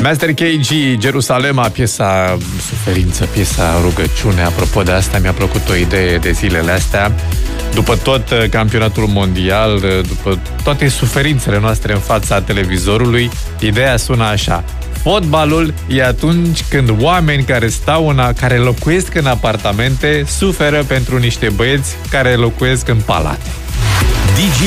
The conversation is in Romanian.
Master KG, Jerusalema, piesa suferință, piesa rugăciune. Apropo de asta, mi-a plăcut o idee de zilele astea. După tot campionatul mondial, după toate suferințele noastre în fața televizorului, ideea sună așa: fotbalul e atunci când oameni care locuiesc în apartamente suferă pentru niște băieți care locuiesc în palate.